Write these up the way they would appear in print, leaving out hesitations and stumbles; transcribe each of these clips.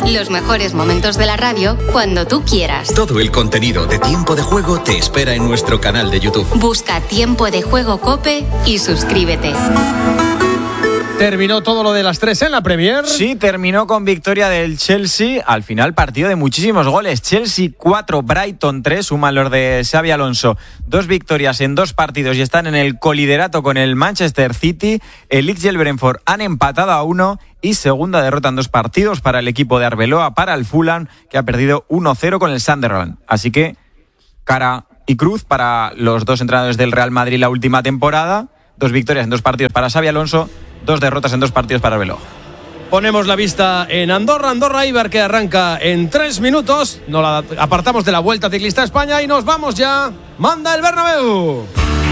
Los mejores momentos de la radio cuando tú quieras. Todo el contenido de Tiempo de Juego te espera en nuestro canal de YouTube. Busca Tiempo de Juego COPE y suscríbete. ¿Terminó todo lo de las 3 en la Premier? Sí, terminó con victoria del Chelsea. Al final, partido de muchísimos goles. Chelsea 4, Brighton 3, suman los de Xabi Alonso. 2 victorias en 2 partidos y están en el coliderato con el Manchester City. El Leeds y el Brentford han empatado a 1 y segunda derrota en 2 partidos para el equipo de Arbeloa, para el Fulham, que ha perdido 1-0 con el Sunderland. Así que, cara y cruz para los 2 entrenadores del Real Madrid la última temporada. 2 victorias en 2 partidos para Xabi Alonso. 2 derrotas en 2 partidos para Arbeloa. Ponemos la vista en Andorra. Andorra-Eibar, que arranca en 3 minutos. Nos la apartamos de la Vuelta Ciclista a España y nos vamos ya. Manda el Bernabéu.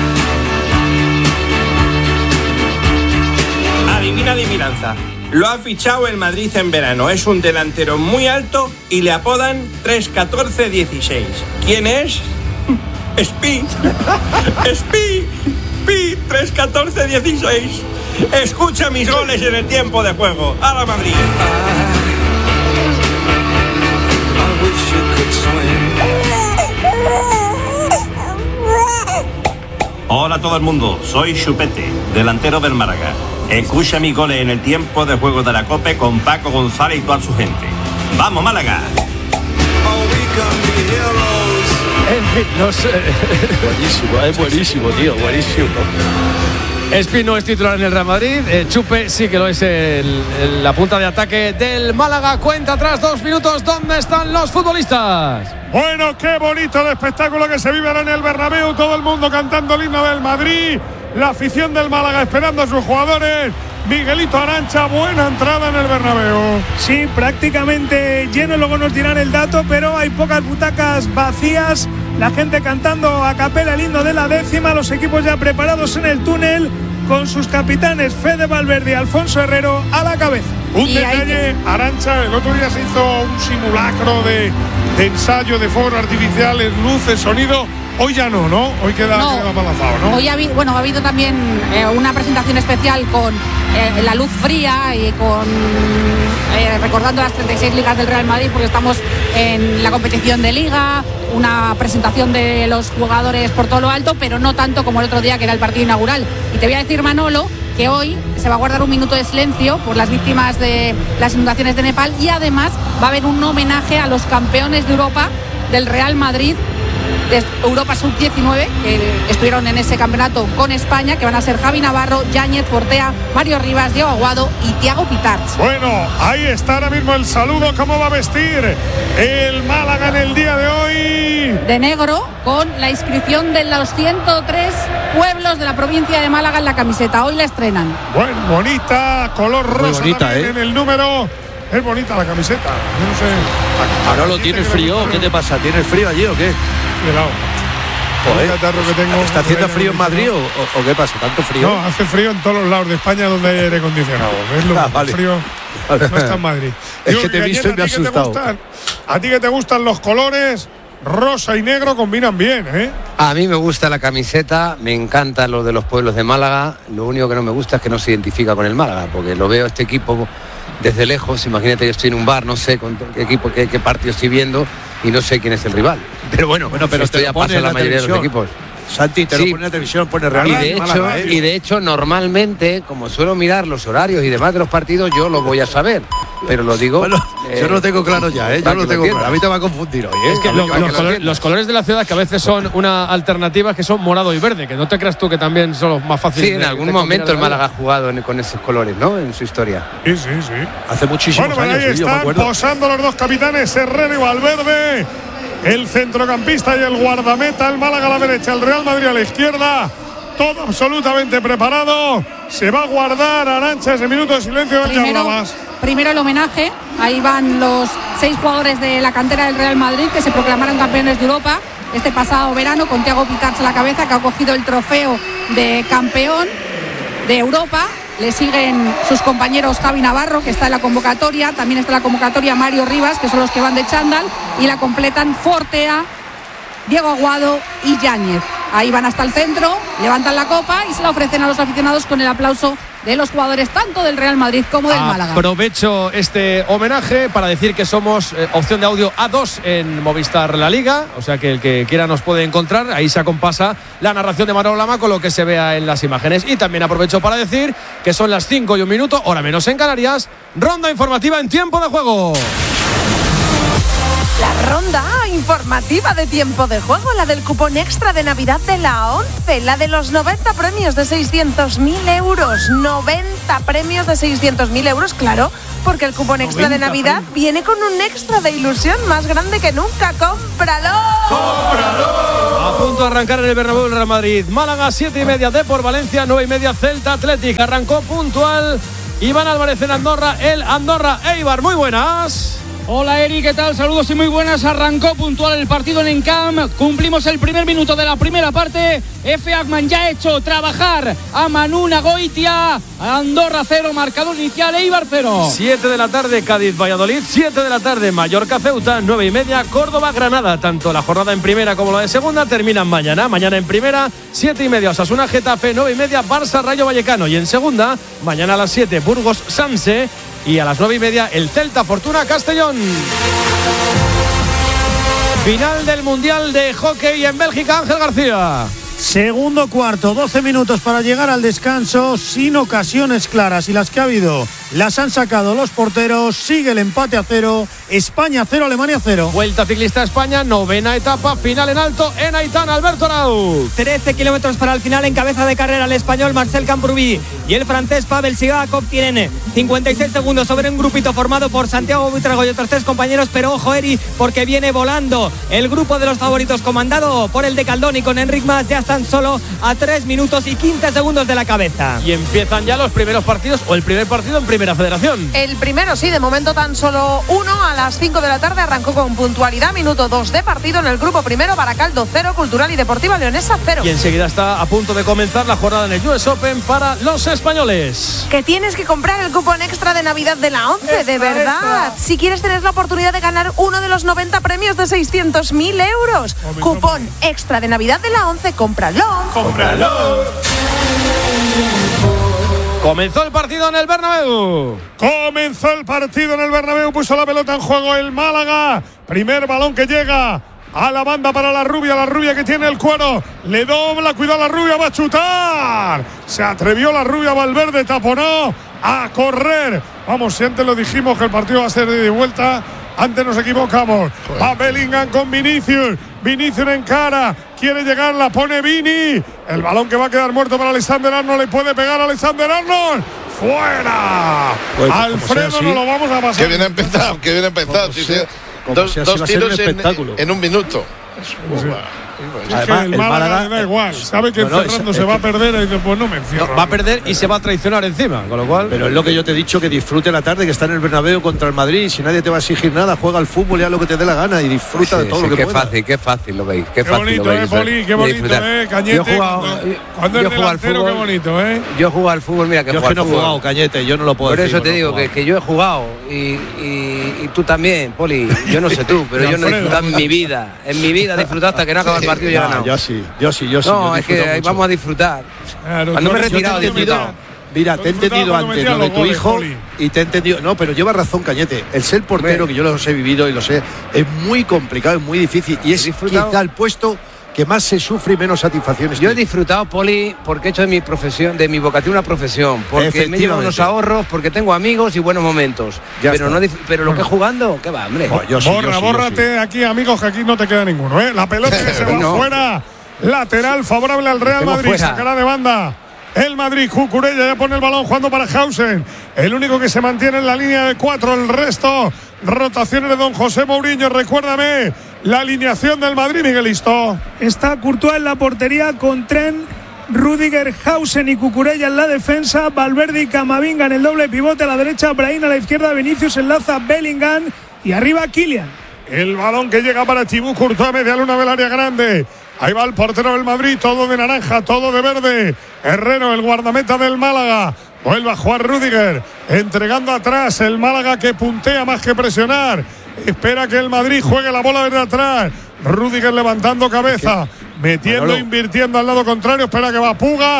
Adivina adivinanza. Lo ha fichado el Madrid en verano. Es un delantero muy alto y le apodan 3-14-16. ¿Quién es? Spi. Spi. Pi 3-14-16. Escucha mis goles en el tiempo de juego. ¡A la Madrid! Hola a todo el mundo, soy Chupete, delantero del Málaga. Escucha mis goles en el tiempo de juego de la COPE con Paco González y toda su gente. ¡Vamos, Málaga! En fin, buenísimo, tío, buenísimo. Espi no es titular en el Real Madrid. Chupe sí que lo es la punta de ataque del Málaga. Cuenta atrás, 2 minutos. ¿Dónde están los futbolistas? Bueno, qué bonito el espectáculo que se vive ahora en el Bernabéu. Todo el mundo cantando el himno del Madrid. La afición del Málaga esperando a sus jugadores. Miguelito Arancha, buena entrada en el Bernabéu. Sí, prácticamente lleno, luego nos dirán el dato, pero hay pocas butacas vacías. La gente cantando a capela el himno de la 10ª, los equipos ya preparados en el túnel, con sus capitanes Fede Valverde y Alfonso Herrero a la cabeza. Un detalle, Arancha, el otro día se hizo un simulacro de ensayo de fuegos artificiales, luces, sonido. Hoy ya no, ¿no? Hoy queda palazado, ¿no? Hoy ha habido también una presentación especial con la luz fría y con recordando las 36 ligas del Real Madrid, porque estamos en la competición de Liga, una presentación de los jugadores por todo lo alto, pero no tanto como el otro día, que era el partido inaugural. Y te voy a decir, Manolo, que hoy se va a guardar un minuto de silencio por las víctimas de las inundaciones de Nepal, y además va a haber un homenaje a los campeones de Europa del Real Madrid, de Europa Sub-19, que estuvieron en ese campeonato con España, que van a ser Javi Navarro, Yáñez, Fortea, Mario Rivas, Diego Aguado y Thiago Pitarch. Bueno, ahí está ahora mismo el saludo. ¿Cómo va a vestir el Málaga en el día de hoy? De negro, con la inscripción de los 103 pueblos de la provincia de Málaga en la camiseta. Hoy la estrenan. Bueno, bonita, color rosa bonita, también en el número. Es bonita la camiseta. Yo no sé. Manolo, ¿tienes frío? ¿Qué te pasa? ¿Tienes frío allí o qué? Helado. Que tengo, ¿está haciendo frío en Madrid o qué pasa? ¿Tanto frío? No, hace frío en todos los lados de España donde hay aire acondicionado. Es lo vale. frío. No está en Madrid. Es que te he visto y me ha asustado. ¿A ti que te gustan los colores? Rosa y negro combinan bien, ¿eh? A mí me gusta la camiseta, me encanta lo de los pueblos de Málaga. Lo único que no me gusta es que no se identifica con el Málaga, porque lo veo este equipo desde lejos. Imagínate que estoy en un bar, no sé con qué equipo, qué partido estoy viendo y no sé quién es el rival. Pero bueno, pero esto ya pasa en la mayoría de los equipos. Santi, te lo pone en la televisión, pone Real Madrid, Málaga, y de hecho, normalmente, como suelo mirar los horarios y demás de los partidos, yo lo voy a saber. Pero lo digo. Bueno, yo lo tengo claro ya, yo lo tengo claro. A mí te va a confundir hoy, Es que los colores de la ciudad, que a veces son una alternativa, que son morado y verde, que no te creas tú que también son los más fáciles. Sí, en algún momento el Málaga ha jugado con esos colores, ¿no? En su historia. Sí. Hace muchísimos años. Bueno, ahí están posando los dos capitanes, Herrero y Valverde. El centrocampista y el guardameta, el Málaga a la derecha, el Real Madrid a la izquierda. Todo absolutamente preparado. Se va a guardar, Arancha, ese minuto de silencio del que hablabas. Primero el homenaje. Ahí van los 6 jugadores de la cantera del Real Madrid que se proclamaron campeones de Europa este pasado verano, con Thiago Pitarch a la cabeza, que ha cogido el trofeo de campeón de Europa. Le siguen sus compañeros Javi Navarro, que está en la convocatoria, también está en la convocatoria Mario Rivas, que son los que van de chándal, y la completan Fortea, Diego Aguado y Yáñez. Ahí van hasta el centro, levantan la copa y se la ofrecen a los aficionados con el aplauso de los jugadores tanto del Real Madrid como del Málaga. Aprovecho este homenaje para decir que somos opción de audio A2 en Movistar La Liga, o sea que el que quiera nos puede encontrar. Ahí se acompasa la narración de Manolo Lama con lo que se vea en las imágenes. Y también aprovecho para decir que son las 5:01, hora menos en Canarias. Ronda informativa en tiempo de juego. La ronda informativa de tiempo de juego, la del cupón extra de Navidad de la 11, la de los 90 premios de 600.000 euros. 90 premios de 600.000 euros, claro, porque el cupón extra de Navidad viene con un extra de ilusión más grande que nunca. ¡Cómpralo! ¡Cómpralo! A punto de arrancar en el Bernabéu el Real Madrid. Málaga, 7:30, Depor Valencia, 9:30, Celta Athletic. Arrancó puntual Iván Álvarez en Andorra, el Andorra Eibar. Muy buenas. Hola Eri, ¿qué tal? Saludos y muy buenas. Arrancó puntual el partido en Encamp. Cumplimos el primer minuto de la primera parte. F. Agman ya ha hecho trabajar a Manu Nagoitia. Andorra 0, marcador inicial, Eibar 0. 7 de la tarde, Cádiz Valladolid. 7 de la tarde, Mallorca Ceuta. 9:30, Córdoba Granada. Tanto la jornada en primera como la de segunda terminan mañana. Mañana en primera, 7:30, Osasuna Getafe. 9:30, Barça Rayo Vallecano. Y en segunda, mañana a las 7, Burgos Sanse. Y a las 9:30, el Celta Fortuna Castellón. Final del Mundial de Hockey en Bélgica, Ángel García. Segundo cuarto, 12 minutos para llegar al descanso, sin ocasiones claras, y las que ha habido las han sacado los porteros. Sigue el empate a 0, España 0, Alemania 0. Vuelta ciclista a España, novena etapa, final en alto en Aitana, Alberto Arau. 13 kilómetros para el final, en cabeza de carrera el español Marcel Camprubí y el francés Pavel Sigakov. Tienen 56 segundos sobre un grupito formado por Santiago Buitrago y otros 3 compañeros, pero ojo Eri, porque viene volando el grupo de los favoritos comandado por el de Caldón y con Enric Mas. Ya están solo a 3 minutos y 15 segundos de la cabeza. Y empiezan ya los primeros partidos, o el primer partido en Primera Federación. El primero, sí, de momento tan solo uno. A las 5 de la tarde arrancó con puntualidad. Minuto 2 de partido en el grupo primero. Baracaldo 0, Cultural y Deportiva Leonesa 0. Y enseguida está a punto de comenzar la jornada en el US Open para los españoles. Que tienes que comprar el cupón extra de Navidad de la 11, de verdad. Extra. Si quieres tener la oportunidad de ganar uno de los 90 premios de 600.000 euros. Cupón extra de Navidad de la 11, cómpralo. ¡Cómpralo! Comenzó el partido en el Bernabéu. Comenzó el partido en el Bernabéu. Puso la pelota en juego el Málaga. Primer balón que llega a la banda para la rubia que tiene el cuero. Le dobla, cuidado la rubia, va a chutar. Se atrevió la rubia, Valverde taponó a correr. Vamos, si antes lo dijimos que el partido va a ser de ida y vuelta, antes nos equivocamos. Va Bellingham con Vinicius. Vinicius en cara, quiere llegar, la pone Vini. El balón que va a quedar muerto para Alexander Arnold. Le puede pegar a Alexander Arnold. ¡Fuera! Pues, Alfredo, no lo vamos a pasar. Que bien ha empezado, que bien ha empezado. Dos tiros en un minuto. Además, el Málaga da igual, sabe que Fernando se va a perder y dice, pues no me encierro. Va a perder y se va a traicionar encima, con lo cual. Pero es lo que yo te he dicho, que disfrute la tarde, que está en el Bernabéu contra el Madrid. Si nadie te va a exigir nada, juega al fútbol y haz lo que te dé la gana y disfruta de todo lo que puedas. Qué fácil lo veis. Qué bonito, Poli, qué bonito, Cañete. Cuando es delantero, qué bonito, Yo he jugado al fútbol, mira que yo he jugado, Cañete, yo no lo puedo decir. Por eso te digo que yo he jugado y tú también, Poli. Yo no sé tú, pero yo no he disfrutado en mi vida. En mi vida he disfrutado hasta que no acaba el partido y ya ganado. Yo sí. No, es que ahí vamos a disfrutar. Claro, cuando me he retirado, Mira, te he entendido antes lo de tu hijo y te he entendido. No, pero lleva razón, Cañete. El ser portero, que yo los he vivido y lo sé, es muy complicado, es muy difícil y es quizá el puesto que más se sufre y menos satisfacciones. Yo he disfrutado, Poli, porque he hecho de mi profesión, de mi vocación, una profesión. Porque me llevo unos ahorros, porque tengo amigos y buenos momentos. Pero lo que jugando, ¿qué va, hombre? Bórrate aquí, amigos, que aquí no te queda ninguno, La pelota que se va fuera. Lateral favorable al Real Madrid. Sacará de banda el Madrid. Cucurella ya pone el balón jugando para Hausen. El único que se mantiene en la línea de 4. El resto, rotaciones de don José Mourinho. Recuérdame la alineación del Madrid, Miguelisto. Está Courtois en la portería con Trent, Rüdiger, Hausen y Cucurella en la defensa. Valverde y Camavinga en el doble pivote. A la derecha, Brahim, a la izquierda, Vinicius, enlaza Bellingham y arriba Kylian. El balón que llega para Chibú Courtois, media luna del área grande. Ahí va el portero del Madrid, todo de naranja, todo de verde. Herrero, el guardameta del Málaga. Vuelve a jugar Rüdiger, entregando atrás. El Málaga que puntea más que presionar. Espera que el Madrid juegue la bola desde atrás. Rüdiger levantando cabeza, metiendo, invirtiendo al lado contrario. Espera que va Puga.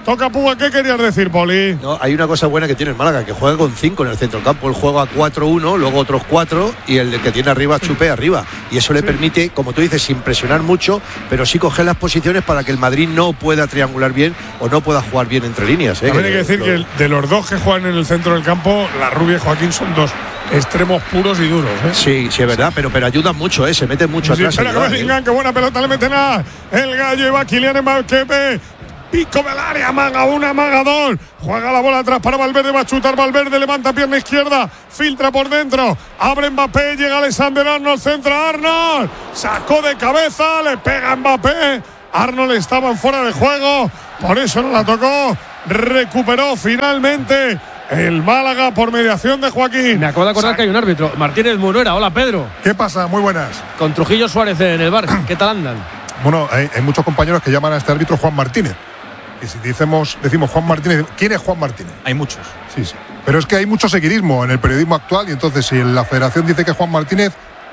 Toca Puga, ¿qué querías decir, Poli? No, hay una cosa buena que tiene el Málaga, que juega con 5 en el centro del campo. Él juega a 4-1, luego otros 4 y el que tiene arriba chupe arriba. Y eso le permite, como tú dices, sin presionar mucho, pero sí coger las posiciones para que el Madrid no pueda triangular bien o no pueda jugar bien entre líneas. También hay que decir que de los dos que juegan en el centro del campo, la Rubia y Joaquín son dos extremos puros y duros. Sí, es verdad, pero ayudan mucho, se meten mucho atrás. Espera que Bellingham, qué buena pelota le meten a el gallo y va Kylian Mbappé. Pico del área, amaga una, amaga dos. Juega la bola atrás para Valverde, va a chutar Valverde, levanta pierna izquierda, filtra por dentro, abre Mbappé, llega Alexander Arnold, centra Arnold, sacó de cabeza, le pega Mbappé. Arnold estaba en fuera de juego, por eso no la tocó. Recuperó finalmente el Málaga por mediación de Joaquín. Me acabo de acordar que hay un árbitro, Martínez Munuera. Hola, Pedro. ¿Qué pasa? Muy buenas. Con Trujillo Suárez en el bar. ¿Qué tal andan? Bueno, hay muchos compañeros que llaman a este árbitro Juan Martínez. Y si decimos Juan Martínez, ¿quién es Juan Martínez? Hay muchos. Sí. Pero es que hay mucho seguidismo en el periodismo actual y entonces si la federación dice que Juan Martínez,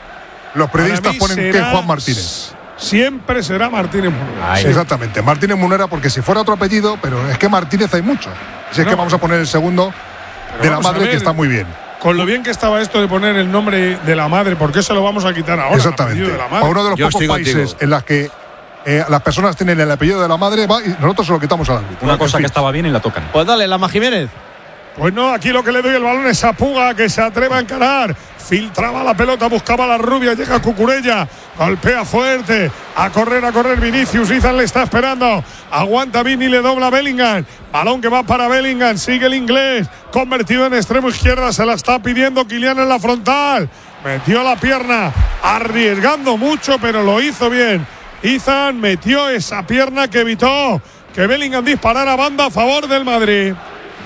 los periodistas ponen que Juan Martínez. Siempre será Martínez Munera. Sí. Exactamente, Martínez Munera, porque si fuera otro apellido, pero es que Martínez hay muchos. Si es que vamos a poner el segundo de la madre, que está muy bien. Con lo bien que estaba esto de poner el nombre de la madre, ¿por qué se lo vamos a quitar ahora? Exactamente. Para uno de los pocos países en las que las personas tienen el apellido de la madre, y nosotros se lo quitamos al árbitro. Una cosa que estaba bien y la tocan. Pues dale, Lama Jiménez. Pues no, aquí lo que le doy el balón es a Puga, que se atreva a encarar. Filtraba la pelota, buscaba la Rubia, llega Cucurella, golpea fuerte, a correr Vinicius, Izan le está esperando, aguanta Vini, le dobla Bellingham, balón que va para Bellingham, sigue el inglés, convertido en extremo izquierda, se la está pidiendo Kylian en la frontal, metió la pierna, arriesgando mucho, pero lo hizo bien. Izan metió esa pierna que evitó que Bellingham disparara a banda a favor del Madrid.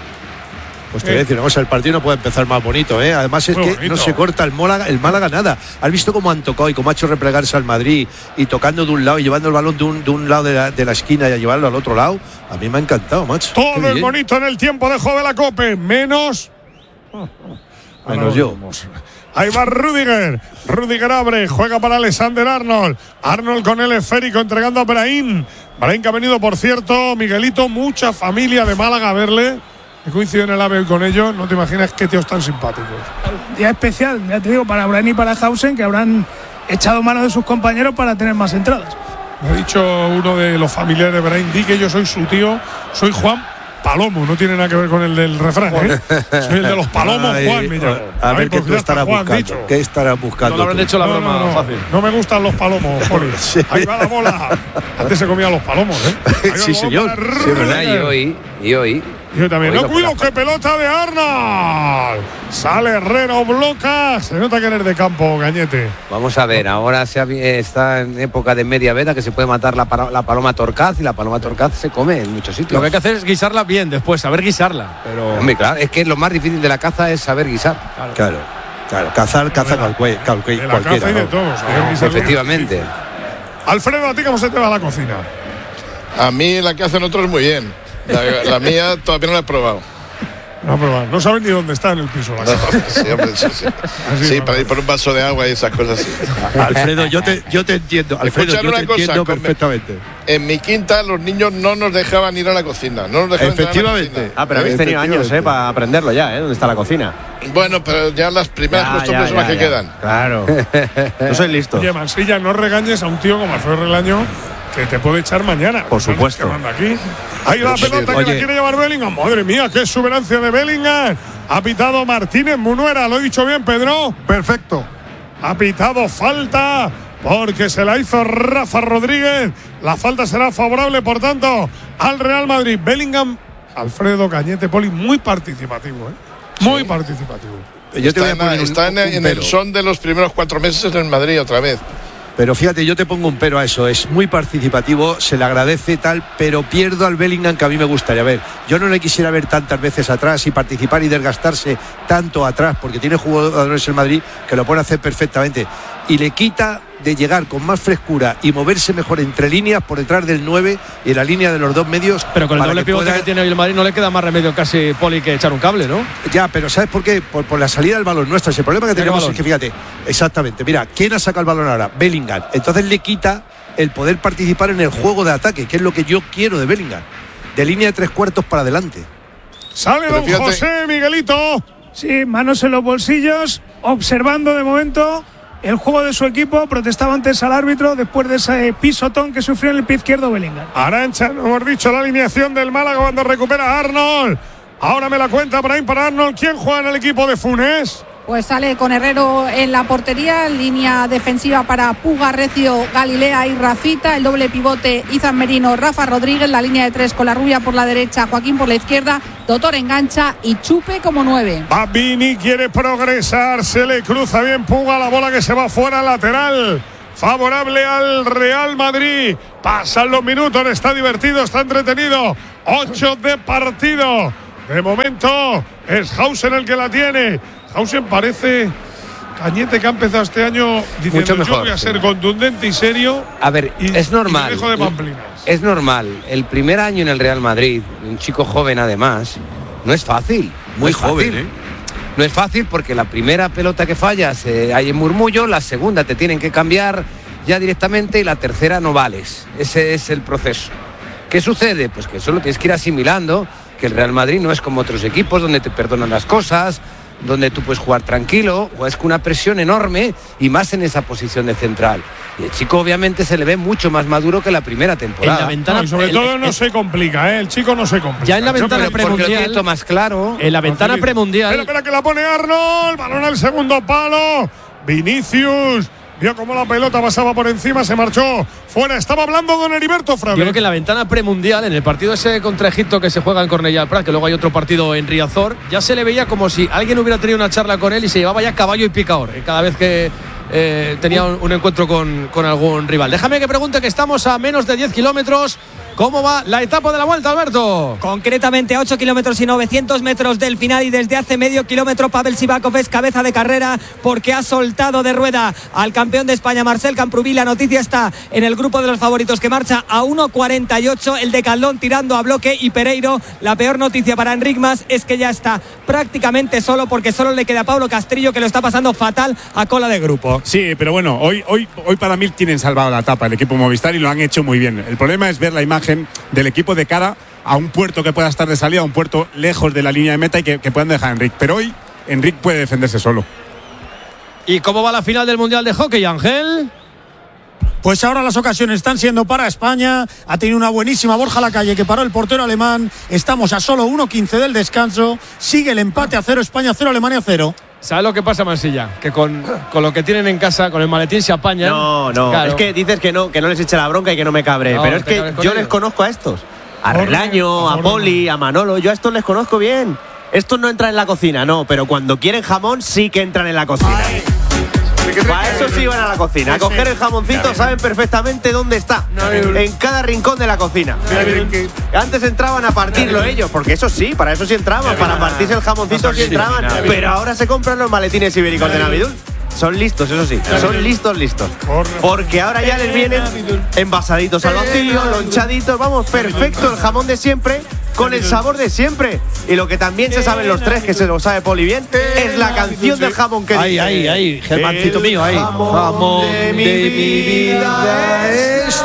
Pues te voy a decir una cosa, el partido no puede empezar más bonito, Además es que no se corta el Málaga nada. ¿Has visto cómo han tocado y cómo ha hecho replegarse al Madrid y tocando de un lado y llevando el balón de un lado de la esquina y a llevarlo al otro lado? A mí me ha encantado, macho. Todo es bonito en el tiempo de juego de la Cope, menos yo. Ahí va Rüdiger abre, juega para Alexander Arnold con el esférico entregando a Brahim que ha venido, por cierto, Miguelito, mucha familia de Málaga a verle. He coincidido en el AVE con ellos, no te imaginas qué tíos tan simpáticos. Día especial, ya te digo, para Brahim y para Hausen, que habrán echado mano de sus compañeros para tener más entradas. Me ha dicho uno de los familiares de Brahim, di que yo soy su tío, soy Juan Palomo, no tiene nada que ver con el del refrán, Soy el de los Palomos, Juan, me llamo. A ver qué estará buscando. ¿Qué estará buscando? No le habrán hecho la broma fácil. No me gustan los palomos, Poli. Sí. Ahí va la bola. Antes se comían los palomos, Sí, señor. Sí, verdad, y hoy. Yo también. No, cuidado, que pelota de Arnold. Sale Herrero, bloca. Se nota que eres de campo, Gañete. Vamos a ver, ahora está en época de media veda, que se puede matar la paloma torcaz, y la paloma torcaz se come en muchos sitios. Lo que hay que hacer es guisarla bien después, saber guisarla. Pero... Hombre, claro, es que lo más difícil de la caza es saber guisar. Claro. Cazar cualquiera. La caza y de todos. Efectivamente. Alfredo, ¿a ti cómo se te va la cocina? A mí la que hacen otros muy bien. La mía todavía no la he probado. No saben ni dónde está en el piso. Sí, hombre, sí. Sí, para ir por un vaso de agua y esas cosas así. Alfredo, yo te entiendo. Alfredo, yo te entiendo perfectamente. En mi quinta los niños no nos dejaban ir a la cocina. No nos dejaban Efectivamente. Pero habéis tenido años, para aprenderlo ya, ¿dónde está la cocina? Bueno, pero ya las primeras costumbres son las que quedan. Claro. No soy listo. Oye, Mansilla, no regañes a un tío como Alfredo Relaño, que te puede echar mañana. Por supuesto. Aquí. Ahí la pelota que la quiere llevar Bellingham. Madre mía, qué exuberancia de Bellingham. Ha pitado Martínez Munuera. ¿Lo he dicho bien, Pedro? Perfecto. Ha pitado falta porque se la hizo Rafa Rodríguez. La falta será favorable, por tanto, al Real Madrid. Bellingham, Alfredo, Cañete, Poli, muy participativo, Muy participativo. Está en el son de los primeros 4 meses en el Madrid otra vez. Pero fíjate, yo te pongo un pero a eso. Es muy participativo, se le agradece tal, pero pierdo al Bellingham que a mí me gustaría ver. Yo no le quisiera ver tantas veces atrás y participar y desgastarse tanto atrás, porque tiene jugadores en Madrid que lo pueden hacer perfectamente. Y le quita de llegar con más frescura y moverse mejor entre líneas por detrás del 9 y en la línea de los dos medios. Pero con el doble pivote que tiene hoy el Madrid no le queda más remedio casi, Poli, que echar un cable, ¿no? Ya, pero ¿sabes por qué? Por la salida del balón nuestra. El problema que tenemos es que, fíjate, exactamente, mira, ¿quién ha sacado el balón ahora? Bellingham. Entonces le quita el poder participar en el juego de ataque, que es lo que yo quiero de Bellingham. de línea de 3/4 para adelante. Sale don José, Miguelito. Sí, manos en los bolsillos, observando de momento el juego de su equipo. Protestaba antes al árbitro después de ese pisotón que sufrió en el pie izquierdo Bellingham. Arantxa, no hemos dicho la alineación del Málaga cuando recupera Arnold. Ahora me la cuenta Brahim para Arnold. ¿Quién juega en el equipo de Funes? Pues sale con Herrero en la portería, línea defensiva para Puga, Recio, Galilea y Rafita, el doble pivote Izan Merino, Rafa Rodríguez, la línea de 3 con la Rubia por la derecha, Joaquín por la izquierda, Doctor engancha y Chupe como 9. Babini quiere progresar, se le cruza bien Puga, la bola que se va fuera, lateral favorable al Real Madrid. Pasan los minutos, está divertido, está entretenido. 8 de partido. De momento es Hausen el que la tiene. Hausen parece, Cañete, que ha empezado este año diciendo mucho mejor, yo voy a ser contundente y serio. A ver, es normal. Y dejo de pamplinas. Es normal. El primer año en el Real Madrid, un chico joven además, no es fácil. Muy joven, No es fácil porque la primera pelota que fallas hay en murmullo, la segunda te tienen que cambiar ya directamente y la tercera no vales. Ese es el proceso. ¿Qué sucede? Pues que solo tienes que ir asimilando que el Real Madrid no es como otros equipos donde te perdonan las cosas, donde tú puedes jugar tranquilo, o es con una presión enorme y más en esa posición de central. Y el chico obviamente se le ve mucho más maduro que la primera temporada. En la ventana, y sobre todo no se complica, el chico no se complica. Ya en la ventana premundial, más claro. En la ventana premundial. Espera que la pone Arnold, balón al segundo palo. Vinicius vio cómo la pelota pasaba por encima, se marchó fuera. Estaba hablando don Heriberto Frade. Digo que en la ventana premundial, en el partido ese contra Egipto que se juega en Cornellà del Prat, que luego hay otro partido en Riazor, ya se le veía como si alguien hubiera tenido una charla con él y se llevaba ya caballo y picador cada vez que tenía un encuentro con algún rival. Déjame que pregunte, que estamos a menos de 10 kilómetros. ¿Cómo va la etapa de la vuelta, Alberto? Concretamente a 8 kilómetros y 900 metros del final, y desde hace medio kilómetro Pavel Sivakov es cabeza de carrera porque ha soltado de rueda al campeón de España, Marcel Camprubí. La noticia está en el grupo de los favoritos, que marcha a 1.48, el de Caldón tirando a bloque, y Pereiro. La peor noticia para Enric Mas es que ya está prácticamente solo, porque solo le queda a Pablo Castrillo, que lo está pasando fatal a cola de grupo. Sí, pero bueno, hoy para mí tienen salvado la etapa el equipo Movistar y lo han hecho muy bien. El problema es ver la imagen del equipo de cara a un puerto que pueda estar de salida, a un puerto lejos de la línea de meta y que puedan dejar a Enric. Pero hoy Enric puede defenderse solo. ¿Y cómo va la final del Mundial de Hockey, Ángel? Pues ahora las ocasiones están siendo para España. Ha tenido una buenísima Borja Lacalle, que paró el portero alemán. Estamos a solo 1.15 del descanso. Sigue el empate a 0, España 0, Alemania 0. ¿Sabes lo que pasa, Mansilla? Que con lo que tienen en casa, con el maletín se apañan. No, claro. Es que dices que no les eche la bronca y que no me cabre. No, pero es que yo les conozco a estos. A Relaño, a Poli, a Manolo. Yo a estos les conozco bien. Estos no entran en la cocina, no. Pero cuando quieren jamón, sí que entran en la cocina. Para eso sí van a la cocina. A coger el jamoncito, saben perfectamente dónde está. En cada rincón de la cocina. Antes entraban a partirlo ellos, porque eso sí, para eso sí entraban. Para partirse el jamoncito sí entraban. Pero ahora se compran los maletines ibéricos de Navidul. Son listos, eso sí. Son listos. Porque ahora ya les vienen envasaditos al vacío, lonchaditos. Vamos, perfecto, el jamón de siempre, con el sabor de siempre. Y lo que también se saben los tres, que se lo sabe Poli bien, es la canción del jamón que dice: Ahí, Germancito mío, ahí. Jamón de mi vida es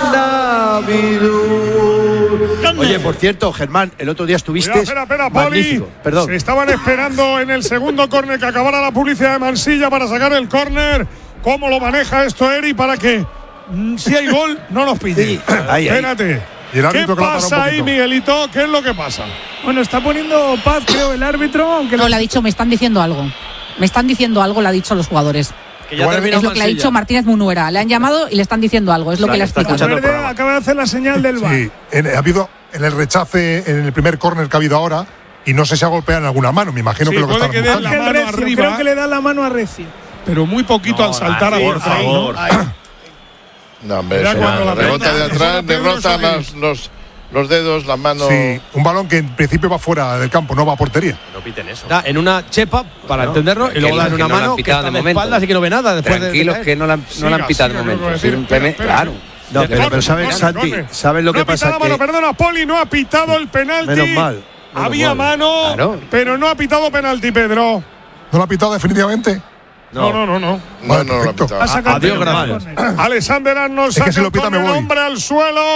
Navidul. Oye, por cierto, Germán, el otro día estuviste. Espera, Poli. Perdón. Se estaban esperando en el segundo córner que acabara la publicidad de Mansilla para sacar el córner. ¿Cómo lo maneja esto Eri para que, si hay gol, no nos pille? Sí. Espérate. ¿Qué pasa ahí, Miguelito? ¿Qué es lo que pasa? Bueno, está poniendo paz, creo, el árbitro, aunque no, le ha dicho, me están diciendo algo. Me están diciendo algo, le ha dicho a los jugadores. Que ya es lo que le ha dicho Martínez Munuera. Le han llamado y le están diciendo algo, es lo que le ha explicado. Acaba de hacer la señal del VAR. Sí, ha habido en el rechace, en el primer córner que ha habido ahora, y no sé si ha golpeado en alguna mano. Me imagino que lo que está buscando. Creo que le da la mano a Recio. Pero muy poquito al saltar a por favor. No, hombre, rebota de atrás, derrota los dedos, las manos. Sí, un balón que en principio va fuera del campo, no va a portería. No piten eso. Da en una chepa, para entenderlo, y luego da en una mano que está de espaldas y que no ve nada. Tranquilos, que no la han pitado de momento. Simplemente, claro. No, pero ¿sabes, Santi? ¿Sabes lo que pasa? No ha pitado la mano, perdona, Poli, no ha pitado el penalti. Menos mal. Había mano, claro, pero no ha pitado penalti, Pedro. ¿No lo ha pitado definitivamente? No. No lo ha pitado. Adiós, gracias. Alexander Arnold saca el hombre al suelo.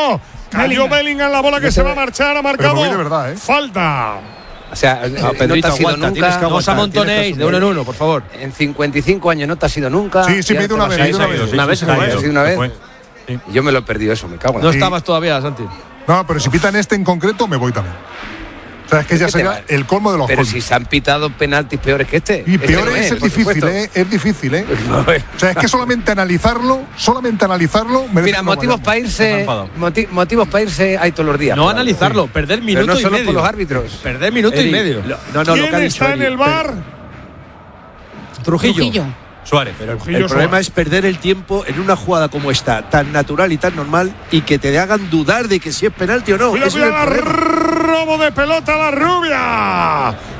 Cayó Bellingham, la bola que se va a marchar, ha marcado de verdad, falta. O sea, no te ha sido nunca. No os amontonéis de uno en uno, por favor. En 55 años no te ha sido nunca. Sí, me dio una vez. Una vez. Una vez. Yo me lo he perdido eso, me cago en No estabas todavía, Santi. No, pero si pitan este en concreto, me voy también. O sea, es que ya sería el colmo de los Pero colmos. si se han pitado penaltis peores que este. Y peor es difícil, es difícil, O sea, es que solamente analizarlo merece. Mira, motivos para irse hay todos los días. No analizarlo, perder minuto pero no y solo medio. por los árbitros. Perder minuto y medio. ¿Quién está en el bar? Trujillo. Suárez. Pero el problema es perder el tiempo en una jugada como esta, tan natural y tan normal, y que te hagan dudar de que si es penalti o no. Cuidado, robo de pelota a la rubia.